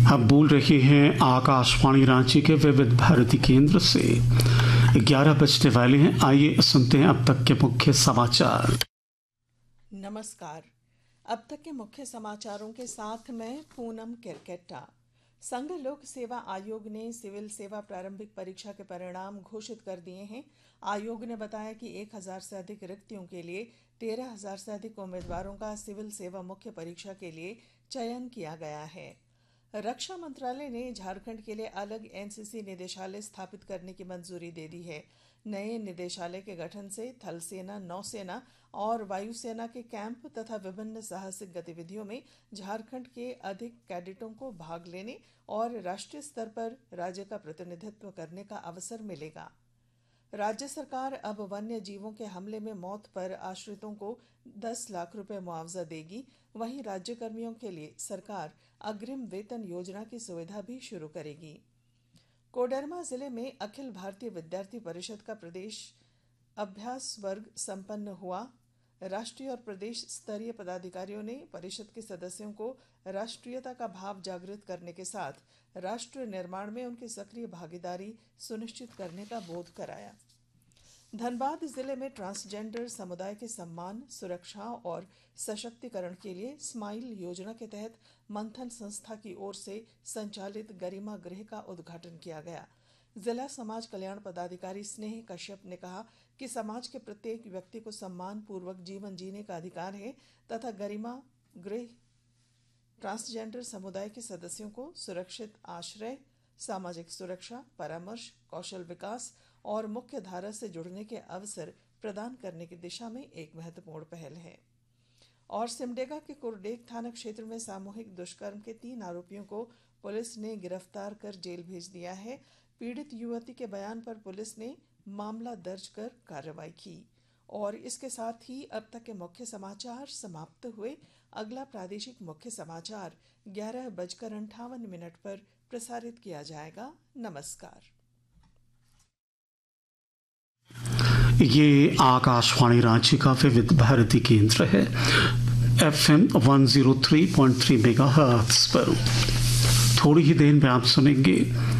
हम बोल रहे हैं आकाशवाणी रांची के विविध भारती केंद्र से। 11 बजने वाले हैं। आइए सुनते हैं अब तक के मुख्य समाचार। नमस्कार। अब तक के मुख्य समाचारों के साथ मैं पूनम किरकेट्टा। संघ लोक सेवा आयोग ने सिविल सेवा प्रारंभिक परीक्षा के परिणाम घोषित कर दिए हैं। आयोग ने बताया कि 1000 से अधिक रिक्तियों के लिए 13000 से अधिक उम्मीदवारों का सिविल सेवा मुख्य परीक्षा के लिए चयन किया गया है। रक्षा मंत्रालय ने झारखंड के लिए अलग एनसीसी निदेशालय स्थापित करने की मंजूरी दे दी है। नए निदेशालय के गठन से थल सेना, नौसेना और वायुसेना के कैंप तथा विभिन्न साहसिक गतिविधियों में झारखंड के अधिक कैडेटों को भाग लेने और राष्ट्रीय स्तर पर राज्य का प्रतिनिधित्व करने का अवसर मिलेगा। राज्य सरकार अब वन्य जीवों के हमले में मौत पर आश्रितों को 10 लाख रुपए मुआवजा देगी। वहीं राज्य कर्मियों के लिए सरकार अग्रिम वेतन योजना की सुविधा भी शुरू करेगी। कोडरमा जिले में अखिल भारतीय विद्यार्थी परिषद का प्रदेश अभ्यास वर्ग संपन्न हुआ। राष्ट्रीय और प्रदेश स्तरीय पदाधिकारियों ने परिषद के सदस्यों को राष्ट्रीयता का भाव जागृत करने के साथ राष्ट्र निर्माण में उनकी सक्रिय भागीदारी सुनिश्चित करने का बोध कराया। धनबाद जिले में ट्रांसजेंडर समुदाय के सम्मान, सुरक्षा और सशक्तिकरण के लिए स्माइल योजना के तहत मंथन संस्था की ओर से संचालित गरिमा गृह का उद्घाटन किया गया। जिला समाज कल्याण पदाधिकारी स्नेह कश्यप ने कहा कि समाज के प्रत्येक व्यक्ति को सम्मान पूर्वक जीवन जीने का अधिकार है तथा गरिमा गृह ट्रांसजेंडर समुदाय के सदस्यों को सुरक्षित आश्रय, सामाजिक सुरक्षा, परामर्श, कौशल विकास और मुख्य धारा से जुड़ने के अवसर प्रदान करने की दिशा में एक महत्वपूर्ण पहल है। और सिमडेगा के कुरडेग थाना क्षेत्र में सामूहिक दुष्कर्म के 3 आरोपियों को पुलिस ने गिरफ्तार कर जेल भेज दिया है। पीड़ित युवती के बयान पर पुलिस ने मामला दर्ज कर कार्रवाई की। और इसके साथ ही अब तक के मुख्य समाचार समाप्त हुए। अगला प्रादेशिक मुख्य समाचार 11:58 पर प्रसारित किया जाएगा। नमस्कार। ये आकाशवाणी रांची का विविध भारती केंद्र है। FM 103.3 मेगाहर्ट्ज पर थोड़ी ही देर में आप सुनेंगे